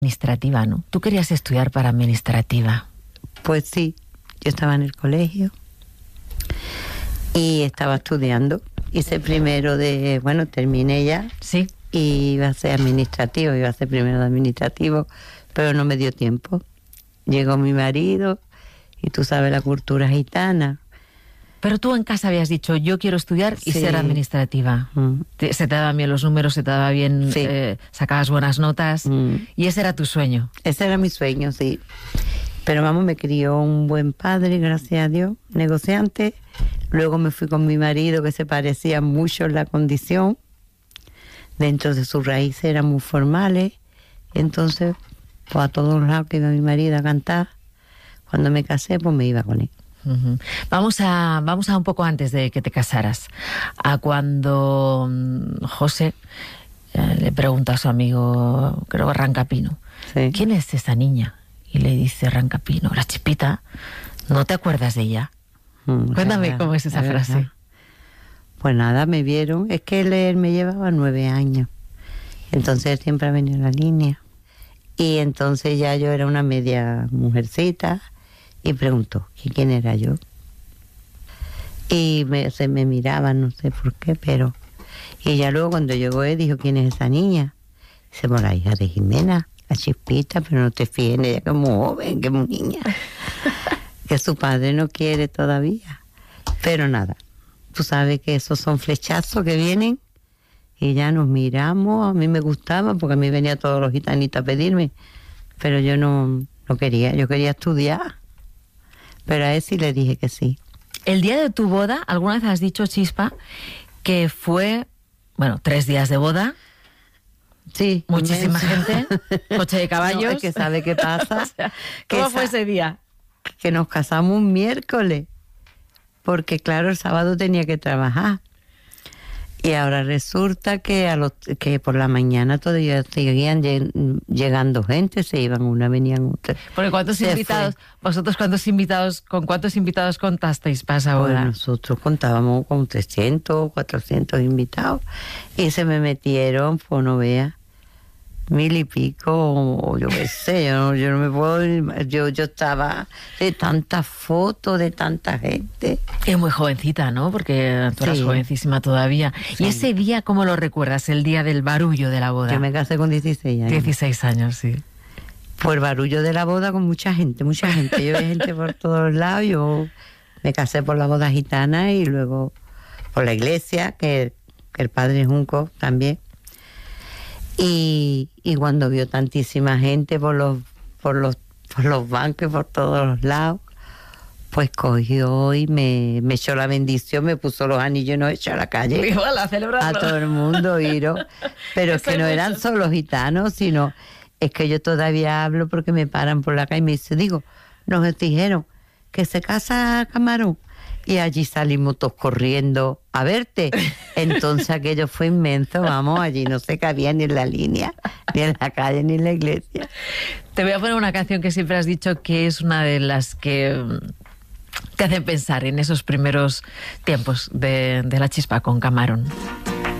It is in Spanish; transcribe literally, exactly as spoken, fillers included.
Administrativa, ¿no? Tú querías estudiar para administrativa. Pues sí, yo estaba en el colegio y estaba estudiando. Hice primero de, bueno, terminé ya. Sí. Y iba a ser administrativo, iba a ser primero de administrativo, pero no me dio tiempo. Llegó mi marido y tú sabes la cultura gitana. Pero tú en casa habías dicho, yo quiero estudiar y sí. ser administrativa. Mm. Te, se te daban bien los números, se te daba bien, sí. eh, sacabas buenas notas. Mm. Y ese era tu sueño. Ese era mi sueño, sí. Pero vamos, me crió un buen padre, gracias a Dios, negociante. Luego me fui con mi marido, que se parecía mucho en la condición. Dentro de sus raíces eran muy formales. Entonces, pues a todos lados que iba mi marido a cantar, cuando me casé, pues me iba con él. Uh-huh. Vamos a vamos a un poco antes de que te casaras, a cuando José eh, le pregunta a su amigo, creo que Rancapino, sí. ¿quién es esa niña? Y le dice Rancapino, la Chispita, ¿no te acuerdas de ella? Mm, Cuéntame verdad, cómo es esa frase. Verdad. Pues nada, me vieron, es que él, él me llevaba nueve años, entonces él siempre ha venido en la línea, y entonces ya yo era una media mujercita. Y preguntó, ¿quién era yo? Y me, se me miraban, no sé por qué, pero... Y ya luego cuando llegó él, dijo, ¿quién es esa niña? Dice, por la hija de Jimena, la Chispita, pero no te fíes en ella, que es muy joven, que es muy niña. Que su padre no quiere todavía. Pero nada, tú sabes que esos son flechazos que vienen y ya nos miramos. A mí me gustaba, porque a mí venían todos los gitanitos a pedirme, pero yo no, no quería, yo quería estudiar. Pero a él sí le dije que sí. El día de tu boda, alguna vez has dicho, Chispa, que fue, bueno, tres días de boda. Sí. Muchísima inmenso. Gente, coche de caballos. No, es que sabe qué pasa. O sea, ¿cómo que fue ese día? Que nos casamos un miércoles, porque claro, el sábado tenía que trabajar. Y ahora resulta que a los que por la mañana todavía seguían llegando gente, se iban una, venían otra. Porque ¿cuántos se invitados, fue. vosotros cuántos invitados, con cuántos invitados contasteis para esa boda? Pues nosotros contábamos con trescientos, cuatrocientos invitados y se me metieron, pues no veas, mil y pico, o yo qué sé, yo no, yo no me puedo, yo, yo estaba de tantas fotos, de tanta gente. Es muy jovencita, ¿no? Porque tú eras sí. jovencísima todavía. Sí. ¿Y ese día cómo lo recuerdas, el día del barullo de la boda? Yo me casé con dieciséis años. dieciséis años, sí. Pues el barullo de la boda con mucha gente, mucha gente. Yo vi gente por todos lados, yo me casé por la boda gitana y luego por la iglesia, que, que el padre Junco también. Y, y cuando vio tantísima gente por los, por los, por los bancos y por todos los lados, pues cogió y me, me echó la bendición, me puso los anillos y nos echó a la calle. Igual a celebrarlo. A todo el mundo, Iro. Pero es que no eran solo gitanos, sino es que yo todavía hablo porque me paran por la calle y me dicen, digo, nos dijeron que se casa Camarón. Y allí salimos todos corriendo a verte. Entonces aquello fue inmenso, vamos, allí no se cabía ni en la línea, ni en la calle, ni en la iglesia. Te voy a poner una canción que siempre has dicho que es una de las que te hacen pensar en esos primeros tiempos de, de La Chispa con Camarón.